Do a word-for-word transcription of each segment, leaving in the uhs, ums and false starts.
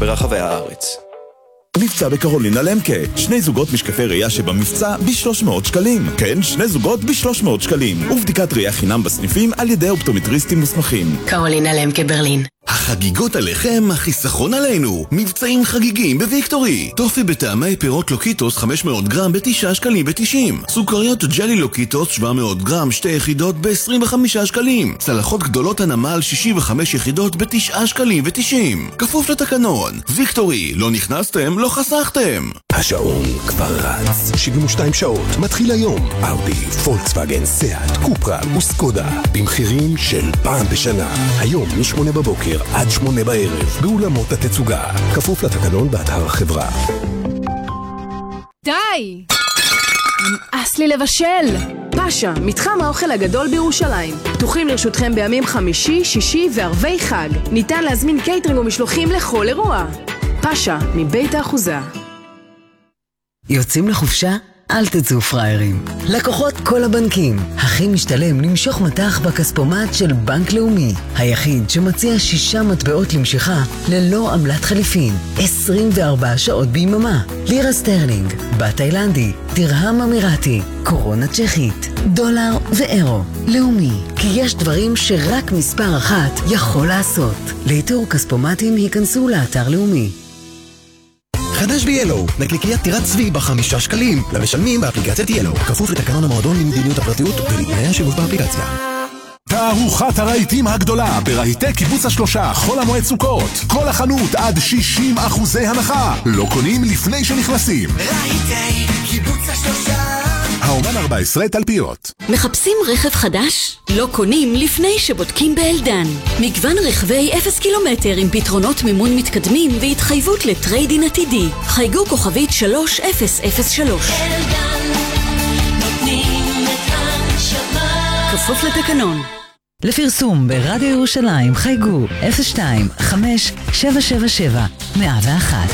ברחבי הארץ. מבצע בקרולינה למקה, שני זוגות משקפי ראייה שבמבצע ב-שלוש מאות שקלים. כן, שני זוגות ב-שלוש מאות שקלים. ובדיקת ראייה חינם בסניפים על ידי אופטומטריסטים מוסמכים. קרולינה למקה ברלין. החגיגות עליכם, החיסכון עלינו. מבצעים חגיגים בוויקטורי. טופי בטעמי פירות לוקיטוס חמש מאות גרם ב-תשעה שקלים ב-תשעים. סוכריות ג'לי לוקיטוס שבע מאות גרם שתי יחידות ב-עשרים וחמישה שקלים. צלחות גדולות הנמל שישים וחמש יחידות ב-תשעה שקלים ב-תשעים. כפוף לתקנון. ויקטורי, לא נכנסתם, לא חסכתם. השעון כבר רץ. שבעים ושתיים שעות. מתחיל היום. אאודי, פולקסווגן, סיאט, קופרה וסקודה. במחירים של פעם בשנה. היום משמונה בבוקר עד שמונה בערב. באולמות התצוגה. כפוף לתקנון באתר החברה. די! נמאס לי לבשל! פאשה, מתחם האוכל הגדול בירושלים. פתוחים לרשותכם בימים חמישי, שישי וערבי חג. ניתן להזמין קייטרינג ומשלוחים לכל אירוע. פאשה, מבית האחוזה. יוצאים לחופשה? אל תצאו פריירים. לקוחות כל הבנקים. הכי משתלם למשוך מטח בכספומט של בנק לאומי. היחיד שמציע שישה מטבעות למשיכה ללא עמלת חליפין. עשרים וארבע שעות ביממה. לירה סטרלינג, בת תאילנדי, דרהם אמירתי, קורונה צ'כית, דולר ואירו. לאומי. כי יש דברים שרק מספר אחת יכול לעשות. לאיתור כספומטים היכנסו לאתר לאומי. חדש ב-ילו, נקניקיית טירת צבי בחמישה שקלים, למשלמים באפליקציית ילו, כפוף לתקנון המועדון למדיניות הפרטיות ולתנאי השיווק באפליקציה. תערוכת הרהיטים הגדולה ברהיטי קיבוץ השלושה, חול המועד סוכות. כל החנות עד שישים אחוזי הנחה. לא קונים לפני שנכנסים. רהיטי קיבוץ השלושה. האומן ארבע עשרה תלפיות. מחפשים רכב חדש? לא קונים לפני שבודקים באלדן. מגוון רכבי אפס קילומטר עם פתרונות מימון מתקדמים והתחייבות לטריידין עתידי. חייגו כוכבית שלוש אפס אפס שלוש. אלדן, נותנים את הנשמה. כפוף לתקנון. לפרסום ברדיו ירושלים חייגו אפס שתיים חמש שבע שבע שבע מאה ואחת.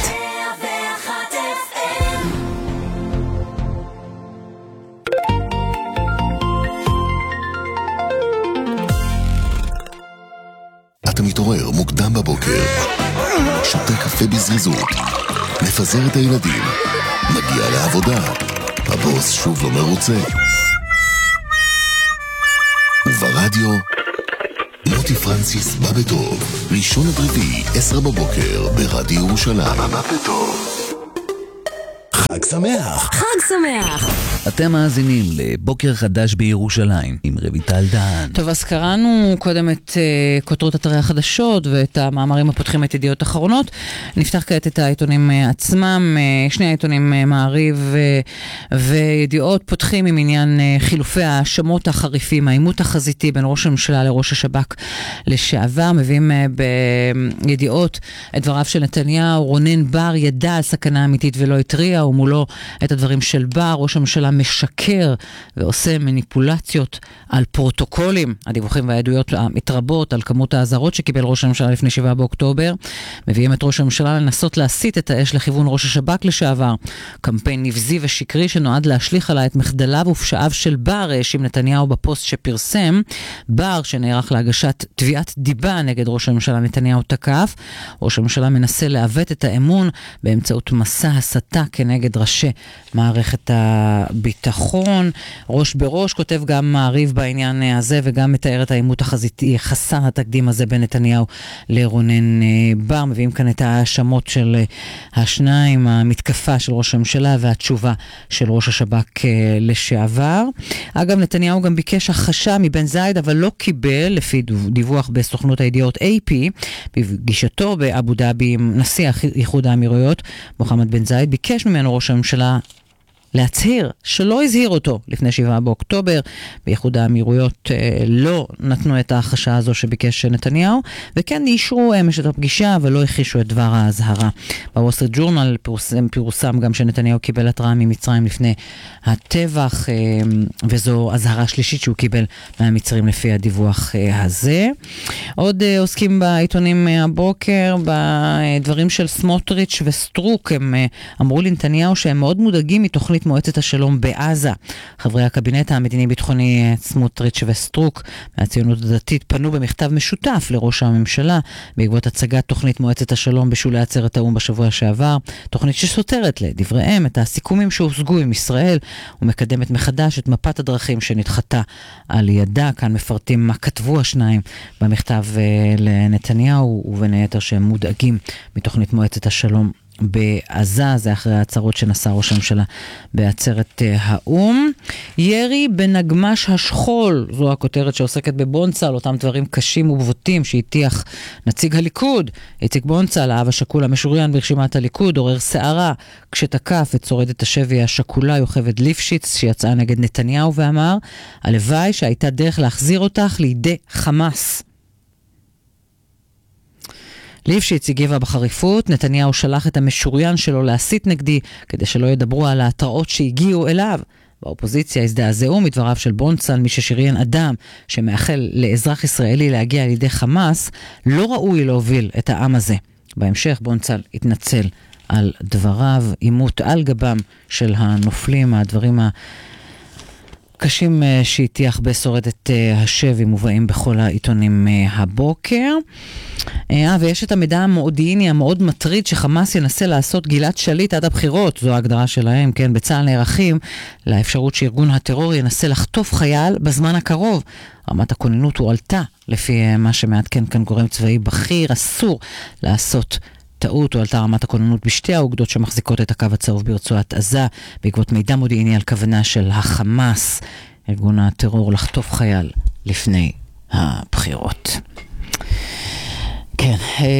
אתה מתעורר מוקדם בבוקר, שותה קפה בזריזות, מפזר את הילדים, מגיע לעבודה, הבוס שוב לא מרוצה. וברדיו, מוטי פרנסיס בא בטוב, ראשון עד רביעי, עשר בבוקר, ברדיו ירושלים. בא בטוב. חג שמח. חג שמח. אתם מאזינים לבוקר חדש בירושלים עם רויטל דהן. טוב, אז קראנו קודם את uh, כותרות אתרי החדשות ואת המאמרים הפותחים את ידיעות אחרונות. נפתח כעת את העיתונים uh, עצמם. Uh, שני העיתונים uh, מעריב uh, וידיעות פותחים עם עניין uh, חילופי האשמות החריפים, העימות החזיתי בין ראש הממשלה לראש השב"כ לשעבר. מביאים uh, בידיעות את דבריו של נתניהו. רונן בר ידע על סכנה אמיתית ולא התריע, ומולו את הדברים של בר. ראש הממשלה משקר ועושה מניפולציות על פרוטוקולים. הדיווחים והעדויות מתרבות על כמות האזהרות שקיבל ראש הממשלה לפני שבעה באוקטובר. מביאים את ראש הממשלה לנסות להסיט את האש לכיוון ראש השב"כ לשעבר. קמפיין נבזי ושקרי שנועד להשליך עליי את מחדליו ופשעיו של בר, האשים נתניהו בפוסט שפרסם. בר שנערך להגשת תביעת דיבה נגד ראש הממשלה נתניהו תקף. ראש הממשלה מנסה לעוות את האמון באמצעות מסע הסתה כנגד ראשי מערכת הביטחון. ראש בראש כותב גם מעריב בעניין הזה וגם מתאר את העימות החזיתי חסר התקדים הזה בין נתניהו לרונן בר. מביאים כאן את האשמות של השניים, המתקפה של ראש הממשלה והתשובה של ראש השב"כ לשעבר. אגב, נתניהו גם ביקש החשה מבן זייד אבל לא קיבל, לפי דיווח בסוכנות הידיעות איי פי, בפגישתו באבו דאבי עם נשיא איחוד האמירויות מוחמד בן זייד, ביקש ממנו ראש הממשלה להצהיר שלא הזהיר אותו לפני שבעה באוקטובר. באיחוד האמירויות אה, לא נתנו את ההחשה הזו שביקש נתניהו, וכן אישרו אמש את הפגישה אבל לא הכחישו את דבר ההזהרה. בוול סטריט ג'ורנל פורסם, פורסם גם שנתניהו קיבל התראה ממצרים לפני הטבח, אה, וזו הזהרה שלישית שהוא קיבל מהמצרים לפי הדיווח אה, הזה. עוד אה, עוסקים בעיתונים אה, הבוקר בדברים של סמוטריץ' וסטרוק. הם אה, אמרו לנתניהו שהם מאוד מודאגים מתוכנית תוכנית מועצת השלום בעזה. חברי הקבינט המדיני-ביטחוני סמוטריץ' וסטרוק מהציונות הדתית פנו במכתב משותף לראש הממשלה בעקבות הצגת תוכנית מועצת השלום בשולי עצרת האו"ם בשבוע שעבר, תוכנית שסותרת לדבריהם את הסיכומים שהושגו עם ישראל ומקדמת מחדש את מפת הדרכים שנדחתה על ידה. כאן מפרטים מה כתבו השניים במכתב לנתניהו, ובין היתר שהם מודאגים מתוכנית מועצת השלום בעזה. זה אחרי ההצהרות שנשא ראש הממשלה בעצרת האו"ם. ירי בנגמש השכול, זו הכותרת שעוסקת בבונצל, אותם דברים קשים ובוטים שהטיח נציג הליכוד. איציק בונצל, האב השכול המשוריין ברשימת הליכוד, עורר שערה כשתקף את שורדת השבי השכולה יוכבד ליפשיץ שיצאה נגד נתניהו ואמר, הלוואי שהייתה דרך להחזיר אותך לידי חמאס. ליפשיץ הגיבה בחריפות, נתניהו שלח את המשוריין שלו להסית נגדי כדי שלא ידברו על ההתראות שהגיעו אליו. באופוזיציה הזדעזעו מדבריו של בונצל, מי ששריין אדם שמאחל לאזרח ישראלי להגיע על ידי חמאס, לא ראוי להוביל את העם הזה. בהמשך בונצל התנצל על דבריו, עימות על גבם של הנופלים, הדברים ה... קשים שהטיח בשורדת השבי מובאים בכל העיתונים הבוקר. אה, ויש את המידע המודיעיני המאוד מטריד שחמאס ינסה לעשות גלעד שליט עד הבחירות, זו ההגדרה שלהם, כן, בצה"ל נערכים לאפשרות שארגון הטרור ינסה לחטוף חייל בזמן הקרוב. רמת הכוננות הוא עלתה, לפי מה שמעדכן כאן גורם צבאי בכיר, אסור לעשות טעות. הוא עלתה רמת הכוננות בשתי האוגדות שמחזיקות את הקו הצהוב ברצועת עזה, בעקבות מידע מודיעיני על כוונה של החמאס, ארגון הטרור, לחטוף חייל לפני הבחירות. כן.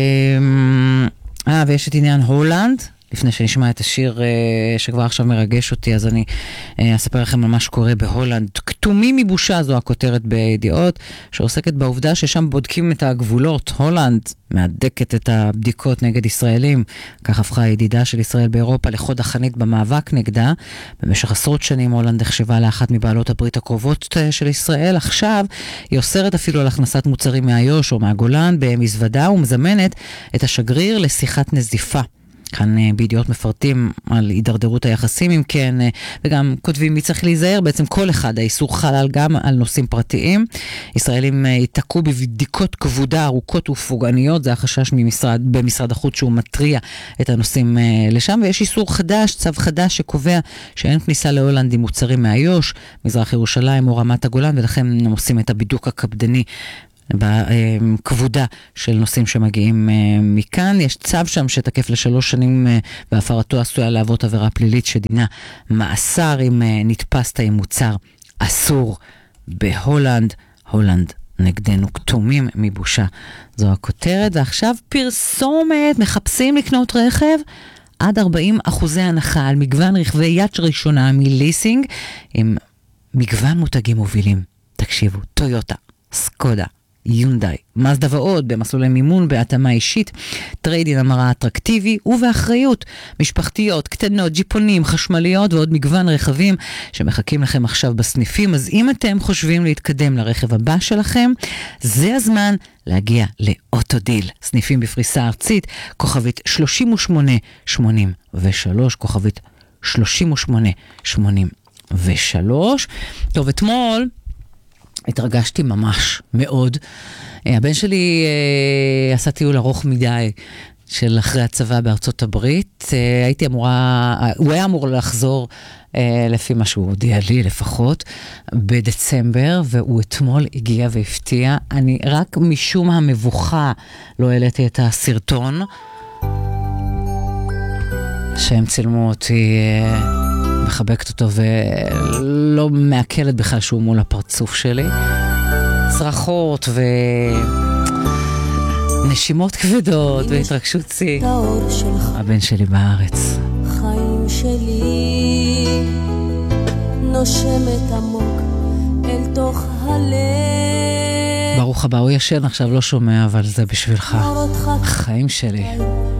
אה, ויש את עניין הולנד. לפני שנשמע את השיר שכבר עכשיו מרגש אותי, אז אני אספר לכם על מה שקורה בהולנד. כתומים מבושה, זו הכותרת בידיעות, שעוסקת בעובדה ששם בודקים את הגבולות. הולנד מעדקת את הבדיקות נגד ישראלים. כך הפכה הידידה של ישראל באירופה לחוד החנית במאבק נגדה. במשך עשרות שנים הולנד נחשבה לאחת מבעלות הברית הקרובות של ישראל. עכשיו היא אוסרת אפילו על הכנסת מוצרים מהיוש או מהגולן במזוודה, ומזמנת את השגריר לשיחת נזיפה. כאן בידיעות מפרטים על הידרדרות היחסים, אם כן, וגם כותבים מי צריך להיזהר, בעצם כל אחד, האיסור חלל גם על נושאים פרטיים. ישראלים יתעקו בבדיקות כבודה ארוכות ופוגעניות, זה החשש ממשרד, במשרד החוץ שהוא מטריע את הנושאים לשם, ויש איסור חדש, צו חדש שקובע שאין כניסה להולנד עם מוצרים מהיוש, מזרח ירושלים או רמת הגולן, ולכן הם עושים את הבידוק הקפדני בכבודה של נושאים שמגיעים מכאן. יש צו שם שתקף לשלוש שנים והפרתו עשויה להוות עבירה פלילית שדינה מאסר אם נתפסת עם מוצר אסור בהולנד. הולנד נגדנו, כתומים מבושה, זו הכותרת. ועכשיו פרסומת, מחפשים לקנות רכב עד ארבעים אחוזי הנחה על מגוון רכבי יד ראשונה מליסינג עם מגוון מותגים מובילים. תקשיבו, טויוטה, סקודה, יונדאי, מזדה ועוד, במסלולי מימון, בהתאמה אישית, טריידין המרה אטרקטיבי ובאחריות, משפחתיות, קטנות, ג'יפונים, חשמליות ועוד מגוון רכבים שמחכים לכם עכשיו בסניפים. אז אם אתם חושבים להתקדם לרכב הבא שלכם, זה הזמן להגיע לאוטודיל. סניפים בפריסה ארצית, כוכבית שלושים ושמונה שמונים ושלוש, כוכבית שלושים ושמונה שמונים ושלוש. טוב, אתמול התרגשתי ממש מאוד. הבן שלי אה, עשה טיול ארוך מדי של אחרי הצבא בארצות הברית. אה, הייתי אמורה, הוא היה אמור לחזור אה, לפי מה שהוא הודיע לי לפחות, בדצמבר, והוא אתמול הגיע והפתיע. אני רק משום המבוכה לא העליתי את הסרטון שהם צילמו אותי אה, מחבקת אותו ולא מעכלת בכלל שהוא מול הפרצוף שלי. צרחות ונשימות כבדות והתרגשות צי. הבן שלי בארץ. חיים שלי נושמת עמוק אל תוך הלב. ברוך הבא, הוא ישן עכשיו, לא שומע, אבל זה בשבילך. חיים שלי.